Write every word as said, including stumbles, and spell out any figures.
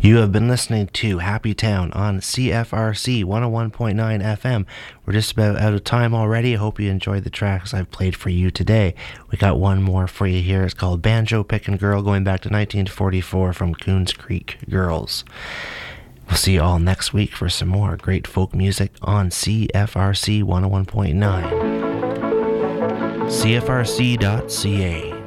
You have been listening to Happy Town on C F R C one oh one point nine F M. We're just about out of time already. I hope you enjoyed the tracks I've played for you today. We got one more for you here. It's called Banjo Pickin' Girl, going back to nineteen forty-four from Coons Creek Girls. We'll see you all next week for some more great folk music on C F R C one oh one point nine. C F R C dot C A